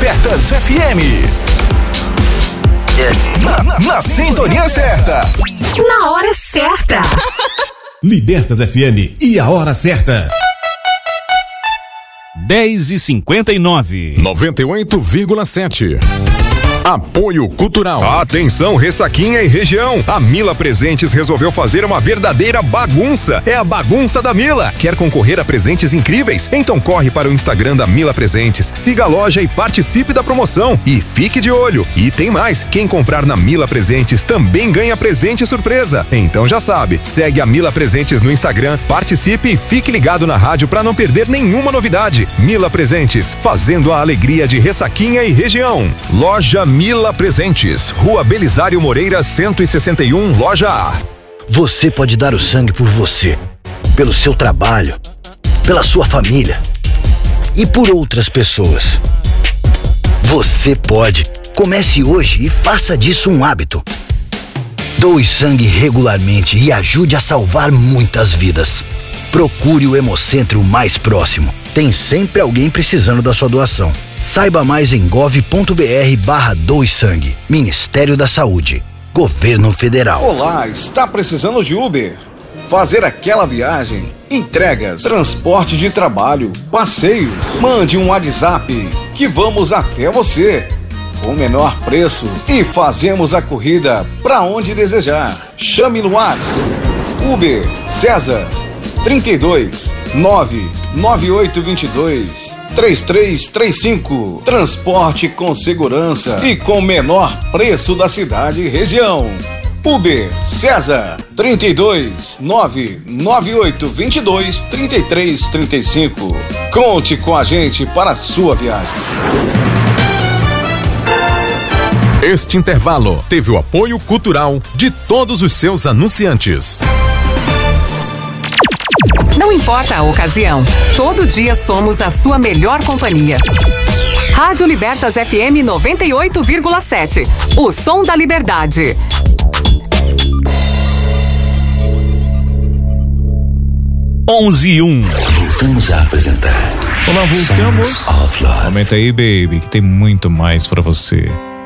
Libertas FM. Na sintonia certa. Na hora certa. Libertas FM e a hora certa. 10h59. 98,7. Apoio Cultural. Atenção, Ressaquinha e região. A Mila Presentes resolveu fazer uma verdadeira bagunça. É a bagunça da Mila. Quer concorrer a presentes incríveis? Então corre para o Instagram da Mila Presentes. Siga a loja e participe da promoção. E fique de olho. E tem mais. Quem comprar na Mila Presentes também ganha presente surpresa. Então já sabe. Segue a Mila Presentes no Instagram, participe e fique ligado na rádio para não perder nenhuma novidade. Mila Presentes, fazendo a alegria de Ressaquinha e região. Loja Mila Presentes, Rua Belisário Moreira 161, Loja A. Você pode dar o sangue por você, pelo seu trabalho, pela sua família e por outras pessoas. Você pode. Comece hoje e faça disso um hábito. Doe sangue regularmente e ajude a salvar muitas vidas. Procure o Hemocentro mais próximo. Tem sempre alguém precisando da sua doação. Saiba mais em gov.br/doe sangue. Ministério da Saúde. Governo Federal. Olá, está precisando de Uber? Fazer aquela viagem? Entregas, transporte de trabalho, passeios. Mande um WhatsApp que vamos até você. Com o menor preço e fazemos a corrida para onde desejar. Chame no WhatsApp. Uber César 32 99822 3335. Transporte com segurança e com menor preço da cidade e região. Uber César 32 99822 3335. Conte com a gente para a sua viagem. Este intervalo teve o apoio cultural de todos os seus anunciantes. Não importa a ocasião, todo dia somos a sua melhor companhia. Rádio Libertas FM 98,7. O som da liberdade. onze e 1. Voltamos a apresentar. Olá, voltamos. Aumenta aí, baby, que tem muito mais pra você.